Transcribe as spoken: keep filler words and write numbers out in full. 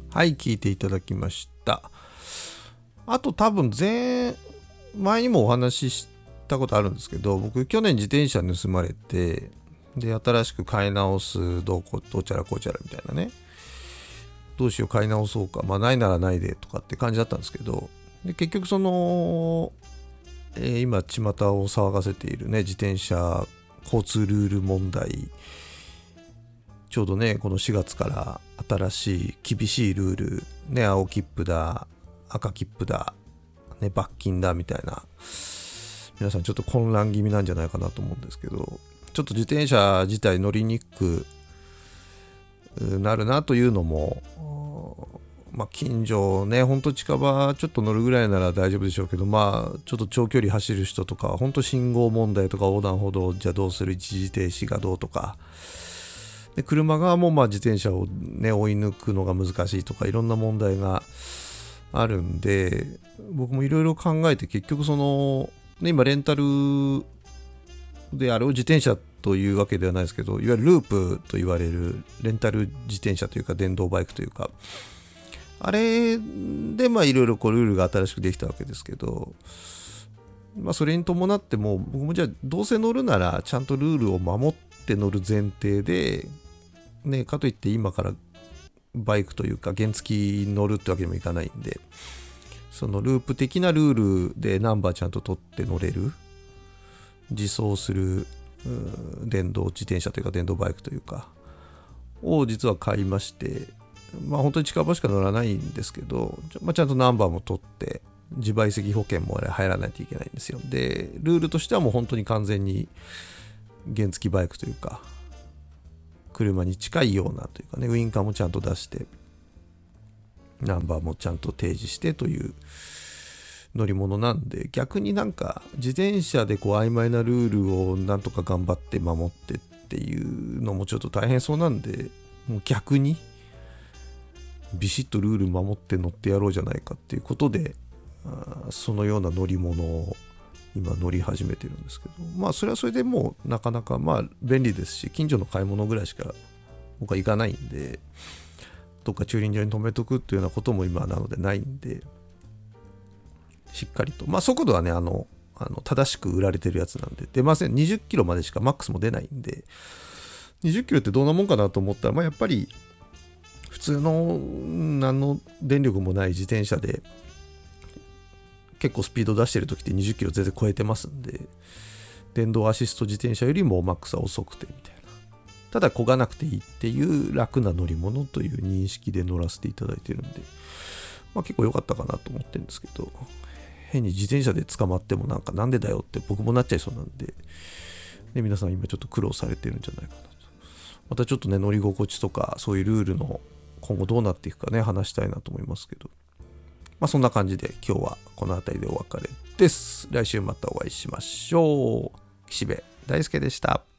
はい、聞いていただきました。あと多分前前にもお話ししたことあるんですけど、僕去年自転車盗まれて、で新しく買い直すどうこうどうちゃらこうちゃらみたいなね、どうしよう買い直そうか、まあないならないでとかって感じだったんですけど、で結局その、えー、今巷を騒がせているね自転車交通ルール問題、ちょうどねこのしがつから新しい厳しいルールね、青切符だ赤切符だ、ね、罰金だみたいな、皆さんちょっと混乱気味なんじゃないかなと思うんですけど、ちょっと自転車自体乗りにくくなるなというのも、まあ近所ね、ほんと近場ちょっと乗るぐらいなら大丈夫でしょうけど、まあちょっと長距離走る人とか、ほんと信号問題とか横断歩道じゃどうする、一時停止がどうとかで、車側もまあ自転車をね追い抜くのが難しいとか、いろんな問題があるんで、僕もいろいろ考えて結局その、ね、今レンタルであれを自転車というわけではないですけど、いわゆるループと言われるレンタル自転車というか電動バイクというか、あれでまあいろいろこうルールが新しくできたわけですけど、まあそれに伴っても僕もじゃあどうせ乗るならちゃんとルールを守って乗る前提でね、かといって今からバイクというか原付に乗るってわけにもいかないんで、そのループ的なルールでナンバーちゃんと取って乗れる、自走する電動自転車というか電動バイクというかを実は買いまして、まあ本当に近場しか乗らないんですけど、まあ、ちゃんとナンバーも取って自賠責保険もあれ入らないといけないんですよ。でルールとしてはもう本当に完全に原付バイクというか車に近いようなというかね、ウインカーもちゃんと出してナンバーもちゃんと提示してという乗り物なんで、逆になんか自転車でこう曖昧なルールをなんとか頑張って守ってっていうのもちょっと大変そうなんで、もう逆にビシッとルール守って乗ってやろうじゃないかっていうことで、そのような乗り物を今乗り始めてるんですけど、まあそれはそれでもうなかなかまあ便利ですし、近所の買い物ぐらいしか僕は行かないんで、どっか駐輪場に止めとくっていうようなことも今なのでないんで、しっかりと、まあ速度はねあのあの正しく売られてるやつなんで出ません。にじゅっキロまでしかマックスも出ないんで、にじゅっキロってどんなもんかなと思ったら、まあやっぱり普通の何の電力もない自転車で結構スピード出してる時ってにじゅっキロ全然超えてますんで、電動アシスト自転車よりもマックスは遅くてみたいな、ただ漕がなくていいっていう楽な乗り物という認識で乗らせていただいてるんで、まあ結構良かったかなと思ってるんですけど、変に自転車で捕まってもなんかなんでだよって僕もなっちゃいそうなんで、で皆さん今ちょっと苦労されてるんじゃないかなと。またちょっとね乗り心地とかそういうルールの今後どうなっていくかね話したいなと思いますけど、まあそんな感じで今日はこの辺りでお別れです。来週またお会いしましょう。岸辺大輔でした。